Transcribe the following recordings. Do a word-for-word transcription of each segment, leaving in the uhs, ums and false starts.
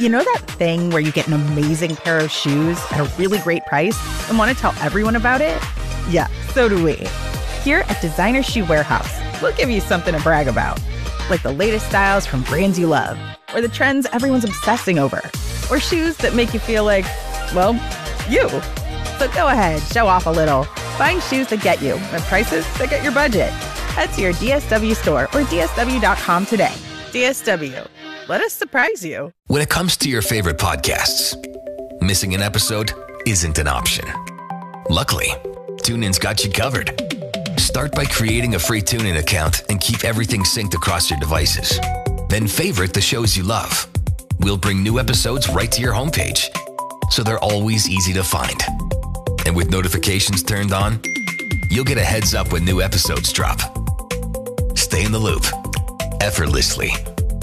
You know that thing where you get an amazing pair of shoes at a really great price and want to tell everyone about it? Yeah, so do we. Here at Designer Shoe Warehouse, we'll give you something to brag about, like the latest styles from brands you love, or the trends everyone's obsessing over, or shoes that make you feel like, well, you. So go ahead, show off a little. Find shoes that get you at prices that get your budget. Head to your D S W store or D S W dot com today. D S W. Let us surprise you. When it comes to your favorite podcasts, missing an episode isn't an option. Luckily, TuneIn's got you covered. Start by creating a free TuneIn account and keep everything synced across your devices. Then favorite the shows you love. We'll bring new episodes right to your homepage, so they're always easy to find. And with notifications turned on, you'll get a heads up when new episodes drop. Stay in the loop, effortlessly.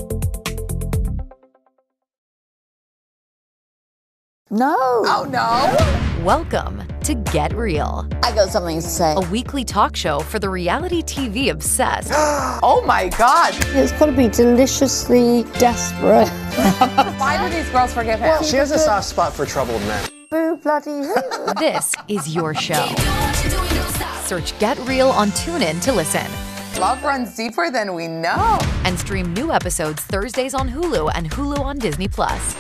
No. Oh, no. Welcome to Get Real. I got something to say. A weekly talk show for the reality T V obsessed. Oh, my God. It's got to be deliciously desperate. Why do these girls forgive him? Well, she has a soft spot for troubled men. Boo bloody who. This is your show. Search Get Real on TuneIn to listen. Love runs deeper than we know. And stream new episodes Thursdays on Hulu and Hulu on Disney Plus.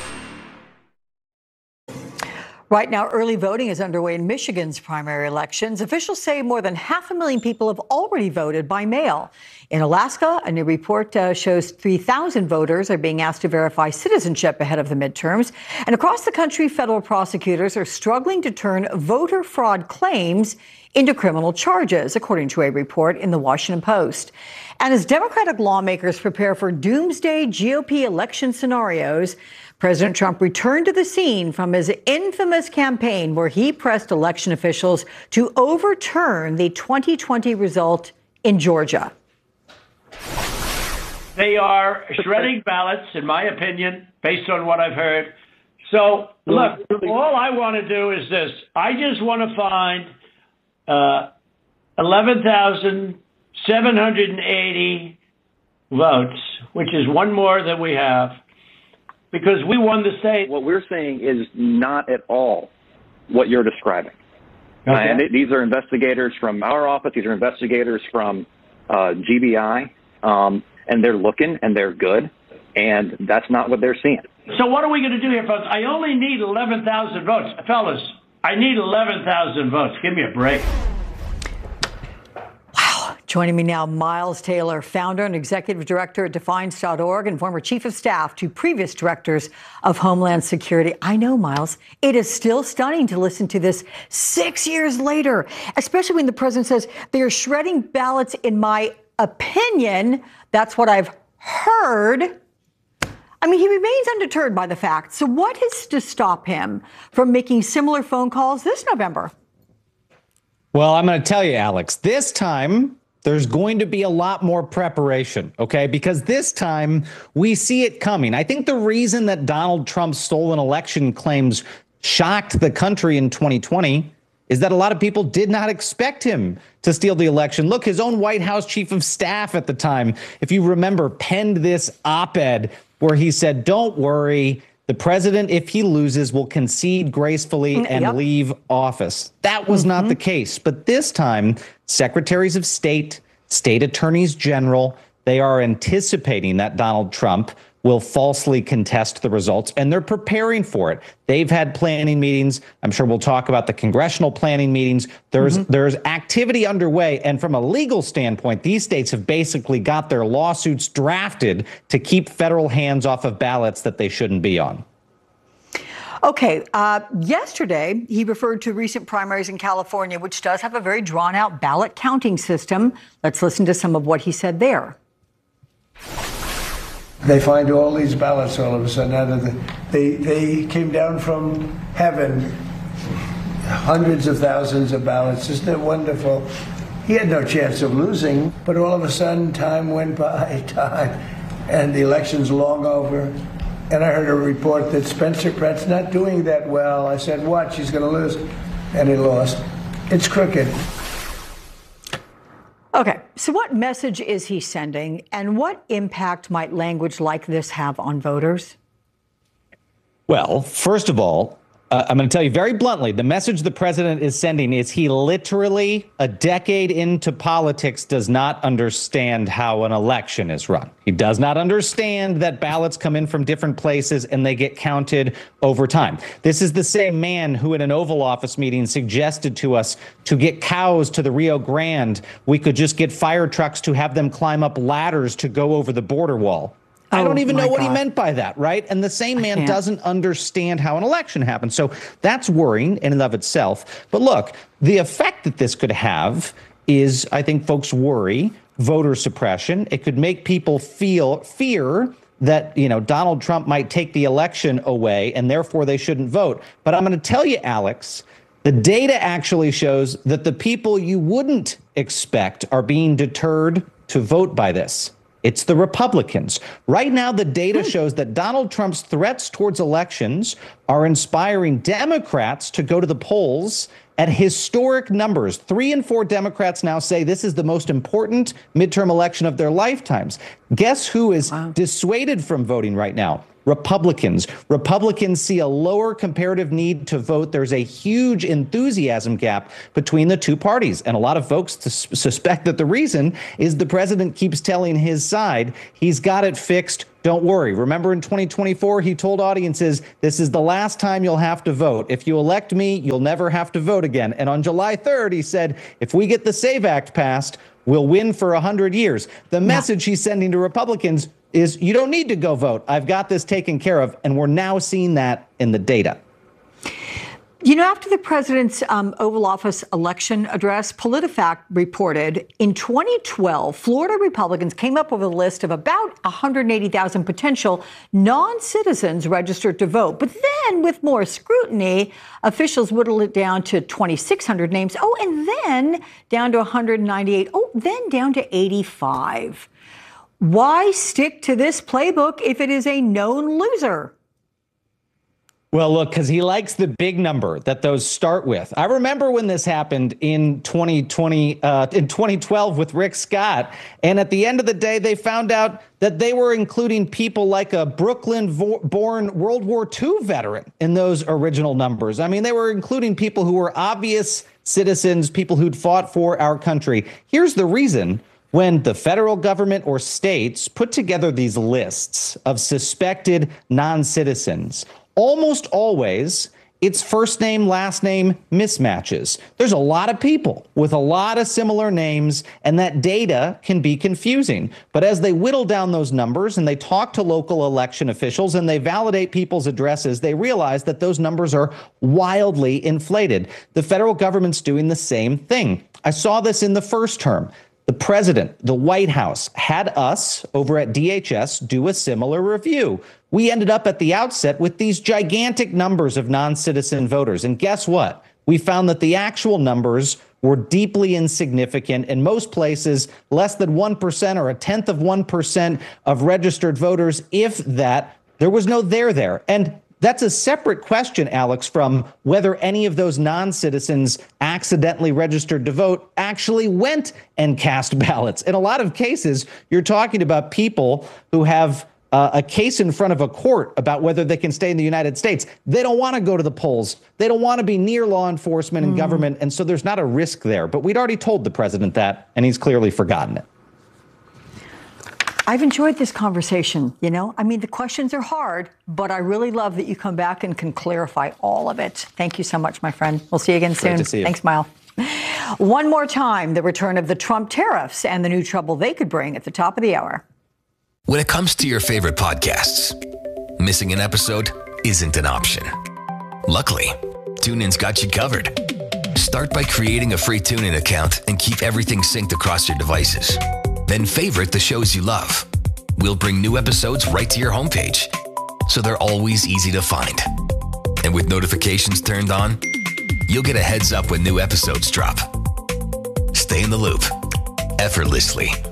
Right now, early voting is underway in Michigan's primary elections. Officials say more than half a million people have already voted by mail. In Alaska, a new report uh, shows three thousand voters are being asked to verify citizenship ahead of the midterms. And across the country, federal prosecutors are struggling to turn voter fraud claims into criminal charges, according to a report in the Washington Post. And as Democratic lawmakers prepare for doomsday G O P election scenarios, President Trump returned to the scene from his infamous campaign where he pressed election officials to overturn the twenty twenty result in Georgia. They are shredding ballots, in my opinion, based on what I've heard. So, look, all I want to do is this. I just want to find uh, eleven thousand seven hundred eighty votes, which is one more than we have, because we won the state. What we're saying is not at all what you're describing. Okay. Uh, and it, these are investigators from our office. These are investigators from uh, G B I. Um, and they're looking and they're good. And that's not what they're seeing. So what are we going to do here, folks? I only need eleven thousand votes. Fellas, I need eleven thousand votes. Give me a break. Joining me now, Miles Taylor, founder and executive director at Defiance dot org and former chief of staff to previous directors of Homeland Security. I know, Miles, it is still stunning to listen to this six years later, especially when the president says they are shredding ballots, in my opinion. That's what I've heard. I mean, he remains undeterred by the facts. So what is to stop him from making similar phone calls this November? Well, I'm going to tell you, Alex, this time there's going to be a lot more preparation, okay? Because this time we see it coming. I think the reason that Donald Trump's stolen election claims shocked the country in twenty twenty is that a lot of people did not expect him to steal the election. Look, his own White House chief of staff at the time, if you remember, penned this op-ed where he said, don't worry, the president, if he loses, will concede gracefully and yep. leave office. That was mm-hmm. not the case. But this time, secretaries of state, state attorneys general, they are anticipating that Donald Trump will falsely contest the results, and they're preparing for it. They've had planning meetings. I'm sure we'll talk about the congressional planning meetings. There's mm-hmm. there's activity underway, and from a legal standpoint, these states have basically got their lawsuits drafted to keep federal hands off of ballots that they shouldn't be on. Okay, uh, yesterday he referred to recent primaries in California, which does have a very drawn-out ballot counting system. Let's listen to some of what he said there. They find all these ballots all of a sudden out of the, they, they came down from heaven, hundreds of thousands of ballots. Isn't it wonderful? He had no chance of losing, but all of a sudden time went by, time, and the election's long over. And I heard a report that Spencer Pratt's not doing that well. I said, watch, he's going to lose. And he lost. It's crooked. Okay, so what message is he sending, and what impact might language like this have on voters? Well, first of all, uh, I'm going to tell you very bluntly, the message the president is sending is he literally, a decade into politics, does not understand how an election is run. He does not understand that ballots come in from different places and they get counted over time. This is the same man who in an Oval Office meeting suggested to us to get cows to the Rio Grande, we could just get fire trucks to have them climb up ladders to go over the border wall. I don't even know what he meant by that, right? And the same man doesn't understand how an election happens. So that's worrying in and of itself. But look, the effect that this could have is, I think folks worry, voter suppression. It could make people feel fear that, you know, Donald Trump might take the election away and therefore they shouldn't vote. But I'm going to tell you, Alex, the data actually shows that the people you wouldn't expect are being deterred to vote by this. It's the Republicans. Right now, the data shows that Donald Trump's threats towards elections are inspiring Democrats to go to the polls at historic numbers. Three in four Democrats now say this is the most important midterm election of their lifetimes. Guess who is wow. dissuaded from voting right now? Republicans. Republicans see a lower comparative need to vote. There's a huge enthusiasm gap between the two parties. And a lot of folks suspect that the reason is the president keeps telling his side he's got it fixed. Don't worry. Remember in twenty twenty-four, he told audiences, this is the last time you'll have to vote. If you elect me, you'll never have to vote again. And on July third, he said, if we get the SAVE Act passed, we'll win for one hundred years. The message he's sending to Republicans is you don't need to go vote. I've got this taken care of. And we're now seeing that in the data. You know, after the president's um, Oval Office election address, PolitiFact reported in twenty twelve, Florida Republicans came up with a list of about one hundred eighty thousand potential non-citizens registered to vote. But then with more scrutiny, officials whittled it down to twenty-six hundred names. Oh, and then down to one hundred ninety-eight. Oh, then down to eighty-five. Why stick to this playbook if it is a known loser? Well, look, because he likes the big number that those start with. I remember when this happened in twenty twenty, uh, in twenty twelve with Rick Scott. And at the end of the day, they found out that they were including people like a Brooklyn-born World War Two veteran in those original numbers. I mean, they were including people who were obvious citizens, people who'd fought for our country. Here's the reason. When the federal government or states put together these lists of suspected non-citizens, almost always it's first name, last name mismatches. There's a lot of people with a lot of similar names, and that data can be confusing. But as they whittle down those numbers and they talk to local election officials and they validate people's addresses, they realize that those numbers are wildly inflated. The federal government's doing the same thing. I saw this in the first term. The president, the White House, had us over at D H S do a similar review. We ended up at the outset with these gigantic numbers of non-citizen voters. And guess what? We found that the actual numbers were deeply insignificant. In most places, less than one percent or a tenth of one percent of registered voters, if that. There was no there there. And that's a separate question, Alex, from whether any of those non-citizens accidentally registered to vote actually went and cast ballots. In a lot of cases, you're talking about people who have uh, a case in front of a court about whether they can stay in the United States. They don't want to go to the polls. They don't want to be near law enforcement and mm. government. And so there's not a risk there. But we'd already told the president that, and he's clearly forgotten it. I've enjoyed this conversation, you know. I mean, the questions are hard, but I really love that you come back and can clarify all of it. Thank you so much, my friend. We'll see you again soon. Great to see you. Thanks, Mile. One more time, the return of the Trump tariffs and the new trouble they could bring at the top of the hour. When it comes to your favorite podcasts, missing an episode isn't an option. Luckily, TuneIn's got you covered. Start by creating a free TuneIn account and keep everything synced across your devices. Then favorite the shows you love. We'll bring new episodes right to your homepage, so they're always easy to find. And with notifications turned on, you'll get a heads up when new episodes drop. Stay in the loop effortlessly